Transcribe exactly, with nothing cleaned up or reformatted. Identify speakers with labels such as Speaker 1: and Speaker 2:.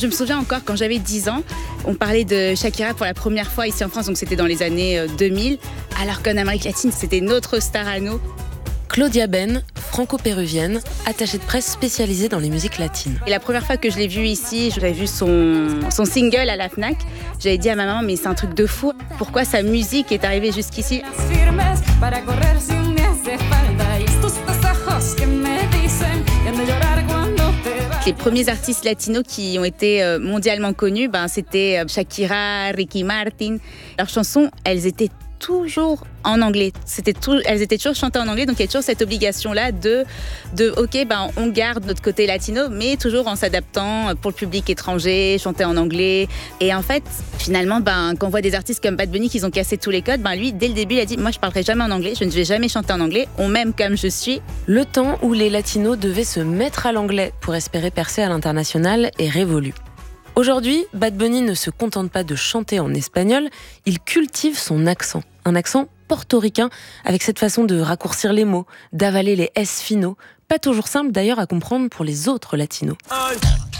Speaker 1: Je me souviens encore quand j'avais dix ans, on parlait de Shakira pour la première fois ici en France, donc c'était dans les années deux mille, alors qu'en Amérique latine, c'était notre star à nous.
Speaker 2: Claudia Ben, franco-péruvienne, attachée de presse spécialisée dans les musiques latines.
Speaker 1: Et la première fois que je l'ai vue ici, j'avais vu son, son single à la Fnac. J'avais dit à ma maman, mais c'est un truc de fou. Pourquoi sa musique est arrivée jusqu'ici ? Les premiers artistes latinos qui ont été mondialement connus, ben, c'était Shakira, Ricky Martin. Leurs chansons, elles étaient toujours en anglais. C'était tout, elles étaient toujours chantées en anglais, donc il y a toujours cette obligation-là de, de ok, ben, on garde notre côté latino, mais toujours en s'adaptant pour le public étranger, chanter en anglais. Et en fait, finalement, ben, quand on voit des artistes comme Bad Bunny qui ont cassé tous les codes, ben, lui, dès le début, il a dit « Moi, je parlerai jamais en anglais, je ne vais jamais chanter en anglais, on m'aime comme je suis. »
Speaker 2: Le temps où les latinos devaient se mettre à l'anglais pour espérer percer à l'international est révolu. Aujourd'hui, Bad Bunny ne se contente pas de chanter en espagnol, il cultive son accent. Un accent portoricain, avec cette façon de raccourcir les mots, d'avaler les S finaux. Pas toujours simple d'ailleurs à comprendre pour les autres latinos.